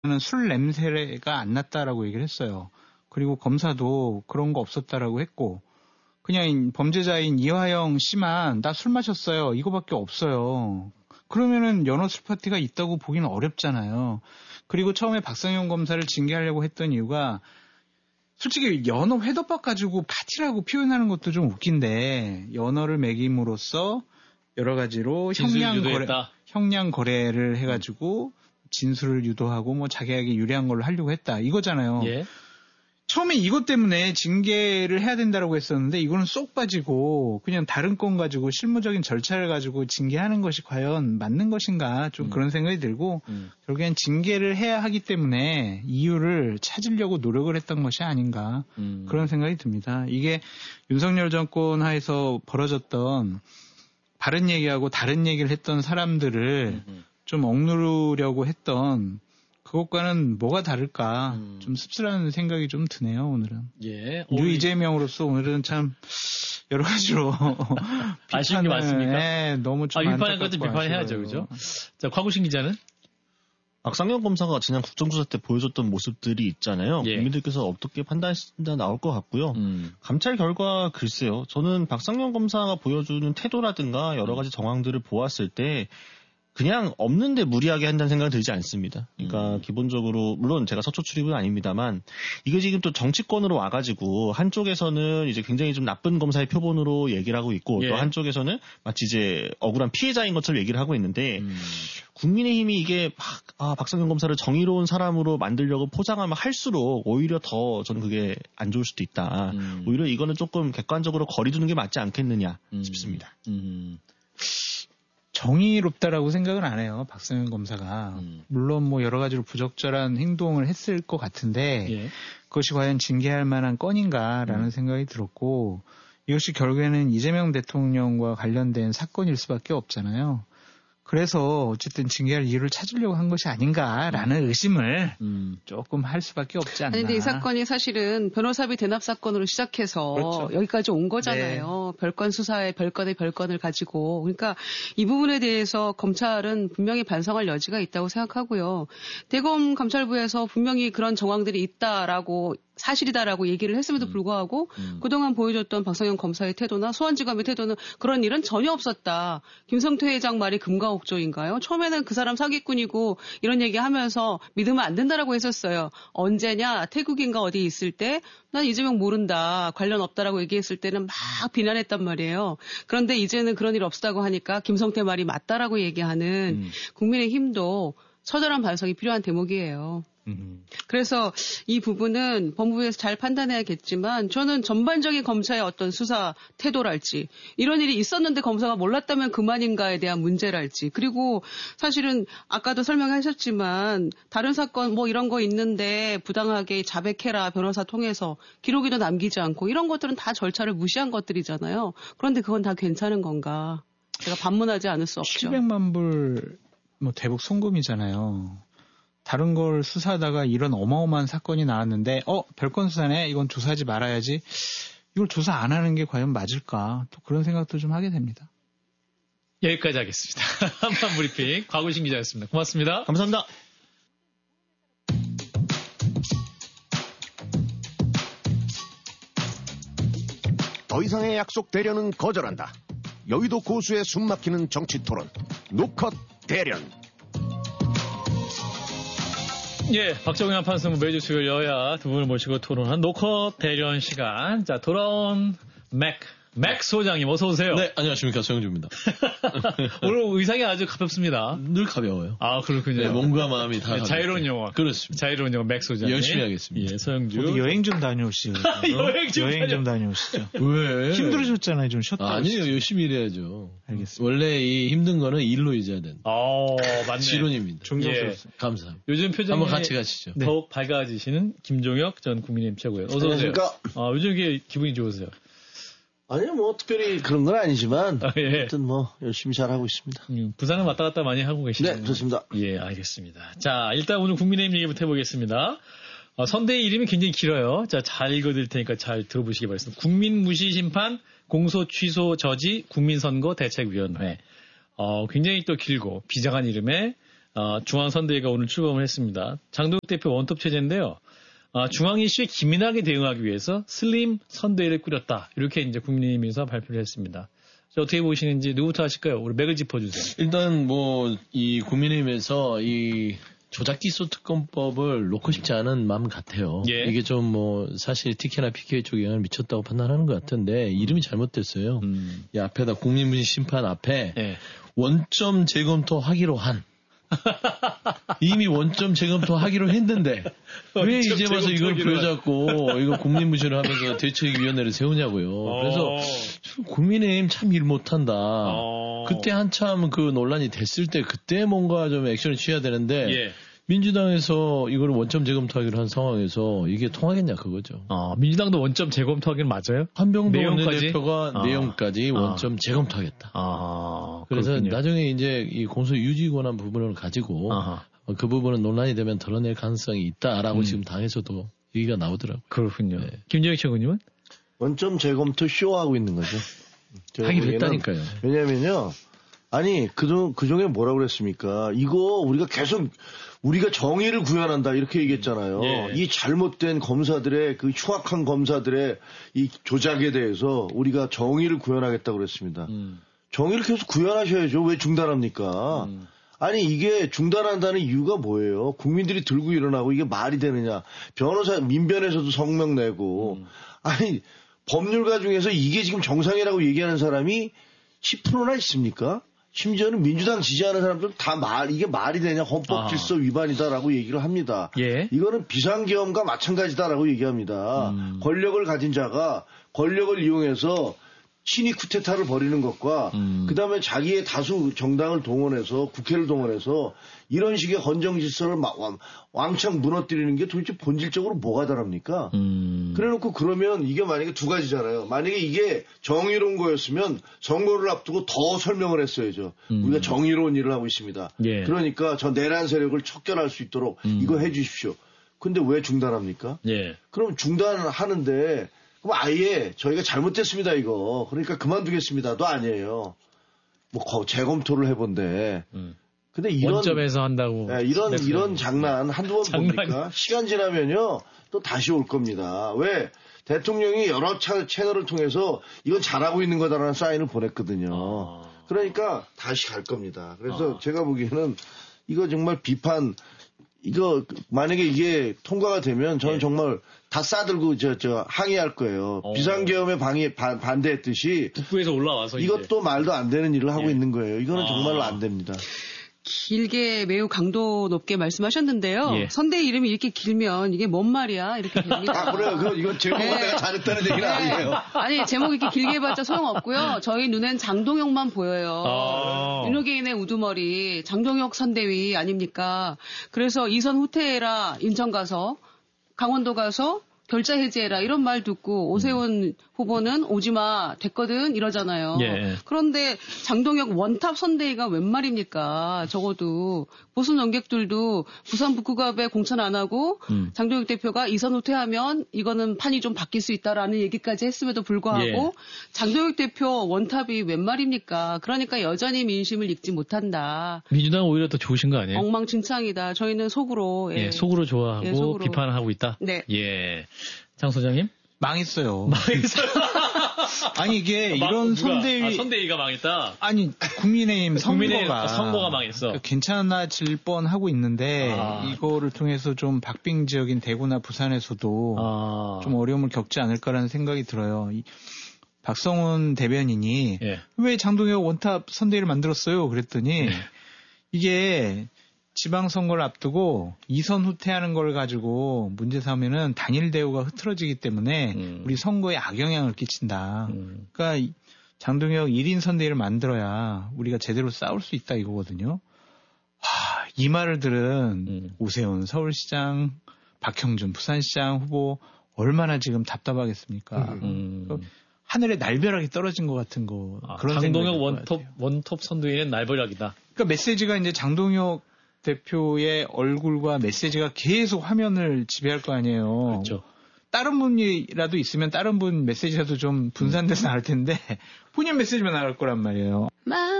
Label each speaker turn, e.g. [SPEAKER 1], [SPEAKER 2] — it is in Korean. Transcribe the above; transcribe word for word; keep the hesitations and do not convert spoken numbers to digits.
[SPEAKER 1] 술 냄새가 안 났다라고 얘기를 했어요. 그리고 검사도 그런 거 없었다라고 했고 그냥 범죄자인 이화영 씨만 나 술 마셨어요. 이거밖에 없어요. 그러면은 연어 술 파티가 있다고 보기는 어렵잖아요. 그리고 처음에 박상현 검사를 징계하려고 했던 이유가 솔직히 연어 회덮밥 가지고 파티라고 표현하는 것도 좀 웃긴데 연어를 먹임으로써 여러 가지로 형량 거래, 형량 거래를 해가지고 진술을 유도하고 뭐 자기에게 유리한 걸로 하려고 했다 이거잖아요.
[SPEAKER 2] 예.
[SPEAKER 1] 처음에 이것 때문에 징계를 해야 된다고 했었는데 이거는 쏙 빠지고 그냥 다른 건 가지고 실무적인 절차를 가지고 징계하는 것이 과연 맞는 것인가 좀 음. 그런 생각이 들고 음. 결국엔 징계를 해야 하기 때문에 이유를 찾으려고 노력을 했던 것이 아닌가 음. 그런 생각이 듭니다. 이게 윤석열 정권 하에서 벌어졌던 바른 얘기하고 다른 얘기를 했던 사람들을 음. 좀 억누르려고 했던 그것과는 뭐가 다를까 음. 좀 씁쓸한 생각이 좀 드네요 오늘은.
[SPEAKER 2] 예.
[SPEAKER 1] 유 이재명으로서 오늘은 참 여러 가지로
[SPEAKER 2] 아쉬운 게 많습니까?
[SPEAKER 1] 네, 너무 좀
[SPEAKER 2] 아, 비판한 것도 비판해야죠, 그죠? 자, 곽우신 기자는?
[SPEAKER 3] 박상현 검사가 지난 국정조사 때 보여줬던 모습들이 있잖아요. 예. 국민들께서 어떻게 판단했는지 나올 것 같고요. 음. 감찰 결과 글쎄요. 저는 박상현 검사가 보여주는 태도라든가 여러 가지 정황들을 보았을 때 그냥 없는데 무리하게 한다는 생각은 들지 않습니다. 그러니까 음. 기본적으로 물론 제가 서초 출입은 아닙니다만 이게 지금 또 정치권으로 와가지고 한쪽에서는 이제 굉장히 좀 나쁜 검사의 표본으로 얘기를 하고 있고 예. 또 한쪽에서는 마치 이제 억울한 피해자인 것처럼 얘기를 하고 있는데 음. 국민의힘이 이게 막 아, 박상현 검사를 정의로운 사람으로 만들려고 포장하면 할수록 오히려 더 저는 그게 안 좋을 수도 있다. 음. 오히려 이거는 조금 객관적으로 거리두는 게 맞지 않겠느냐 음. 싶습니다. 음.
[SPEAKER 1] 정의롭다라고 생각은 안 해요. 박상현 검사가. 음. 물론 뭐 여러 가지로 부적절한 행동을 했을 것 같은데 예. 그것이 과연 징계할 만한 건인가라는 음. 생각이 들었고 이것이 결국에는 이재명 대통령과 관련된 사건일 수밖에 없잖아요. 그래서 어쨌든 징계할 이유를 찾으려고 한 것이 아닌가라는 의심을 음. 조금 할 수밖에 없지 않나.
[SPEAKER 4] 그런데 이 사건이 사실은 변호사비 대납 사건으로 시작해서 그렇죠. 여기까지 온 거잖아요. 네. 별건 수사에 별건의 별건을 가지고. 그러니까 이 부분에 대해서 검찰은 분명히 반성할 여지가 있다고 생각하고요. 대검 감찰부에서 분명히 그런 정황들이 있다라고 사실이다라고 얘기를 했음에도 불구하고 음. 그동안 보여줬던 박상현 검사의 태도나 수원지검의 태도는 그런 일은 전혀 없었다. 김성태 회장 말이 금가옥조인가요? 처음에는 그 사람 사기꾼이고 이런 얘기하면서 믿으면 안 된다라고 했었어요. 언제냐? 태국인가 어디 있을 때 난 이재명 모른다. 관련 없다라고 얘기했을 때는 막 비난했단 말이에요. 그런데 이제는 그런 일 없다고 하니까 김성태 말이 맞다라고 얘기하는 음. 국민의힘도 처절한 반성이 필요한 대목이에요. 음. 그래서 이 부분은 법무부에서 잘 판단해야겠지만 저는 전반적인 검사의 어떤 수사 태도랄지 이런 일이 있었는데 검사가 몰랐다면 그만인가에 대한 문제랄지 그리고 사실은 아까도 설명하셨지만 다른 사건 뭐 이런 거 있는데 부당하게 자백해라 변호사 통해서 기록에도 남기지 않고 이런 것들은 다 절차를 무시한 것들이잖아요. 그런데 그건 다 괜찮은 건가? 제가 반문하지 않을 수 없죠.
[SPEAKER 1] 칠백만 불 뭐 대북 송금이잖아요. 다른 걸 수사하다가 이런 어마어마한 사건이 나왔는데 어 별건 수사네 이건 조사하지 말아야지 이걸 조사 안 하는 게 과연 맞을까 또 그런 생각도 좀 하게 됩니다.
[SPEAKER 2] 여기까지 하겠습니다. 한판 브리핑 곽우신 기자였습니다. 고맙습니다.
[SPEAKER 3] 감사합니다.
[SPEAKER 5] 더 이상의 약속 대련은 거절한다. 여의도 고수의 숨막히는 정치 토론 노컷 대련.
[SPEAKER 2] 예, 박정희 한판승부 매주 수요일 여야 두 분을 모시고 토론한 노컷 대련 시간. 자, 돌아온 맥, 맥 소장님 어서 오세요.
[SPEAKER 6] 네, 안녕하십니까. 정영주입니다.
[SPEAKER 2] 오늘 의상이 아주 가볍습니다.
[SPEAKER 6] 늘 가벼워요.
[SPEAKER 2] 아, 그렇군요.
[SPEAKER 6] 네, 몸과 마음이 다
[SPEAKER 2] 네, 자유로운 영혼.
[SPEAKER 6] 그렇습니다.
[SPEAKER 2] 자유로운 영혼 맥 소장님.
[SPEAKER 6] 열심히 하겠습니다.
[SPEAKER 2] 예, 서영주.
[SPEAKER 1] 여행 좀 다녀오시죠.
[SPEAKER 2] 여행 좀,
[SPEAKER 1] 여행 좀 다녀오시죠.
[SPEAKER 6] 왜?
[SPEAKER 1] 힘들으셨잖아요. 좀 쉬었다.
[SPEAKER 6] 아, 아니에요. 열심히 일해야죠.
[SPEAKER 1] 알겠습니다.
[SPEAKER 6] 원래 이 힘든 거는 일로 잊어야 된다.
[SPEAKER 2] 어, 맞네.
[SPEAKER 6] 지론입니다.
[SPEAKER 2] 존경스럽습니다.
[SPEAKER 6] 예, 감사합니다.
[SPEAKER 2] 요즘 표정이
[SPEAKER 6] 한번 같이 가시죠.
[SPEAKER 2] 더욱 네. 밝아지시는 김종혁 전 국민의힘 최고예요. 어서 오세요. 아, 요즘 이게 기분이 좋으세요?
[SPEAKER 7] 아니요, 뭐, 특별히 그런 건 아니지만,
[SPEAKER 2] 아, 예.
[SPEAKER 7] 아무튼 뭐, 열심히 잘하고 있습니다.
[SPEAKER 2] 음, 부산은 왔다 갔다 많이 하고 계시네요.
[SPEAKER 7] 네, 좋습니다.
[SPEAKER 2] 예, 알겠습니다. 자, 일단 오늘 국민의힘 얘기부터 해보겠습니다. 어, 선대의 이름이 굉장히 길어요. 자, 잘 읽어드릴 테니까 잘 들어보시기 바랍니다. 국민무시심판, 공소 취소 저지, 국민선거 대책위원회. 어, 굉장히 또 길고, 비장한 이름에, 어, 중앙선대위가 오늘 출범을 했습니다. 장동혁 대표 원톱 체제인데요. 어, 중앙 이슈에 기민하게 대응하기 위해서 슬림 선대위를 꾸렸다. 이렇게 이제 국민의힘에서 발표를 했습니다. 어떻게 보시는지 누구부터 하실까요? 우리 맥을 짚어주세요.
[SPEAKER 6] 일단 뭐 이 국민의힘에서 이 조작기소 특검법을 놓고 싶지 않은 마음 같아요.
[SPEAKER 2] 예.
[SPEAKER 6] 이게 좀 뭐 사실 티케나 피케이 쪽에 영향을 미쳤다고 판단하는 것 같은데 이름이 잘못됐어요. 음. 이 앞에다 국민문신 심판 앞에 예. 원점 재검토하기로 한 이미 원점 재검토하기로 했는데 왜 이제 와서 이걸 부여잡고 이거 국민무신을 하면서 대책위원회를 세우냐고요. 그래서 국민의힘 참 일 못한다. 어. 그때 한참 그 논란이 됐을 때 그때 뭔가 좀 액션을 취해야 되는데 예. 민주당에서 이걸 원점 재검토하기로 한 상황에서 이게 통하겠냐 그거죠.
[SPEAKER 2] 아, 민주당도 원점 재검토하기는 맞아요?
[SPEAKER 6] 한병도 원내대표가 아. 내용까지 원점 아. 재검토하겠다.
[SPEAKER 2] 아,
[SPEAKER 6] 그래서
[SPEAKER 2] 그렇군요.
[SPEAKER 6] 나중에 이제 이 공소 유지 권한 부분을 가지고 아하. 그 부분은 논란이 되면 드러낼 가능성이 있다라고 음. 지금 당에서도 얘기가 나오더라고요.
[SPEAKER 2] 그렇군요. 네. 김정희 최고님은?
[SPEAKER 7] 원점 재검토 쇼하고 있는 거죠.
[SPEAKER 6] 하기로 했다니까요.
[SPEAKER 7] 왜냐면요. 아니, 그, 그 중에 뭐라고 그랬습니까? 이거 우리가 계속 우리가 정의를 구현한다 이렇게 얘기했잖아요. 예. 이 잘못된 검사들의 그 흉악한 검사들의 이 조작에 대해서 우리가 정의를 구현하겠다고 그랬습니다. 음. 정의를 계속 구현하셔야죠. 왜 중단합니까? 음. 아니 이게 중단한다는 이유가 뭐예요? 국민들이 들고 일어나고 이게 말이 되느냐. 변호사 민변에서도 성명 내고 음. 아니 법률가 중에서 이게 지금 정상이라고 얘기하는 사람이 십 퍼센트나 있습니까? 심지어는 민주당 지지하는 사람들은 다 말, 이게 말이 되냐, 헌법 질서 위반이다라고 얘기를 합니다. 예. 이거는 비상계엄과 마찬가지다라고 얘기합니다. 음. 권력을 가진 자가 권력을 이용해서 친위 쿠데타를 벌이는 것과 음. 그 다음에 자기의 다수 정당을 동원해서 국회를 동원해서 이런 식의 헌정 질서를 왕창 무너뜨리는 게 도대체 본질적으로 뭐가 다릅니까? 음. 그래놓고 그러면 이게 만약에 두 가지잖아요. 만약에 이게 정의로운 거였으면 선거를 앞두고 더 설명을 했어야죠. 음. 우리가 정의로운 일을 하고 있습니다. 예. 그러니까 저 내란 세력을 척결할 수 있도록 음. 이거 해 주십시오. 근데 왜 중단합니까? 예. 그럼 중단하는데 그럼 아예 저희가 잘못됐습니다 이거. 그러니까 그만두겠습니다도 아니에요. 뭐 재검토를 해본데. 음. 근데 이런
[SPEAKER 2] 원점에서 한다고.
[SPEAKER 7] 네, 이런 이런 장난 한두 번 장난... 봅니까? 시간 지나면요 또 다시 올 겁니다. 왜 대통령이 여러 차, 채널을 통해서 이건 잘하고 있는 거다라는 사인을 보냈거든요. 아... 그러니까 다시 갈 겁니다. 그래서 아... 제가 보기에는 이거 정말 비판. 이거 만약에 이게 통과가 되면 저는 예. 정말 다 싸들고 저, 저 항의할 거예요. 어. 비상계엄에 방해, 반, 반대했듯이
[SPEAKER 2] 북부에서 올라와서
[SPEAKER 7] 이것도
[SPEAKER 2] 이제.
[SPEAKER 7] 말도 안 되는 일을 하고 예. 있는 거예요. 이거는 아. 정말로 안 됩니다.
[SPEAKER 4] 길게 매우 강도 높게 말씀하셨는데요. 예. 선대 이름이 이렇게 길면 이게 뭔 말이야? 이렇게 됩니다.
[SPEAKER 7] 아, 그래요? 그럼 이건 제목은 네. 내가 잘했다는 얘기는 네. 아니에요.
[SPEAKER 4] 아니, 제목 이렇게 길게 해봤자 소용없고요. 저희 눈엔 장동혁만 보여요. 아. 윤호개인의 우두머리, 장동혁 선대위 아닙니까? 그래서 이선 후퇴해라, 인천 가서, 강원도 가서, 결자 해제해라 이런 말 듣고 오세훈 음. 후보는 오지마 됐거든 이러잖아요. 예. 그런데 장동혁 원탑 선대위가 웬 말입니까? 적어도 보수 논객들도 부산 북구갑에 공천 안 하고 음. 장동혁 대표가 이선 후퇴하면 이거는 판이 좀 바뀔 수 있다라는 얘기까지 했음에도 불구하고 예. 장동혁 대표 원탑이 웬 말입니까? 그러니까 여전히 민심을 읽지 못한다.
[SPEAKER 2] 민주당 오히려 더 좋으신 거 아니에요?
[SPEAKER 4] 엉망진창이다. 저희는 속으로
[SPEAKER 2] 예, 예 속으로 좋아하고 예, 속으로. 비판을 하고 있다.
[SPEAKER 4] 네.
[SPEAKER 2] 예. 장 소장님?
[SPEAKER 1] 망했어요.
[SPEAKER 2] 망했어요.
[SPEAKER 1] 아니 이게 마, 이런 누가, 선대위
[SPEAKER 2] 아, 선대위가 망했다.
[SPEAKER 1] 아니 국민의힘 선거가
[SPEAKER 2] 국민의힘 선거가 망했어.
[SPEAKER 1] 괜찮아질 뻔하고 있는데 아. 이거를 통해서 좀 박빙 지역인 대구나 부산에서도 아. 좀 어려움을 겪지 않을까라는 생각이 들어요. 이, 박성훈 대변인이 예. 왜 장동혁 원탑 선대위를 만들었어요? 그랬더니 예. 이게 지방선거를 앞두고 이선 후퇴하는 걸 가지고 문제 삼으면은 단일 대우가 흐트러지기 때문에 음. 우리 선거에 악영향을 끼친다. 음. 그러니까 장동혁 일 인 선대위를 만들어야 우리가 제대로 싸울 수 있다 이거거든요. 하, 이 말을 들은 음. 오세훈 서울시장, 박형준 부산시장 후보 얼마나 지금 답답하겠습니까? 음. 그 하늘에 날벼락이 떨어진 것 같은 거.
[SPEAKER 2] 아, 그런 장동혁 원톱 원톱 선대위는 날벼락이다.
[SPEAKER 1] 그러니까 메시지가 이제 장동혁 대표의 얼굴과 메시지가 계속 화면을 지배할 거 아니에요.
[SPEAKER 2] 그렇죠.
[SPEAKER 1] 다른 분이라도 있으면 다른 분 메시지라도 좀 분산돼서 나올 텐데 본인 메시지만 나올 거란 말이에요.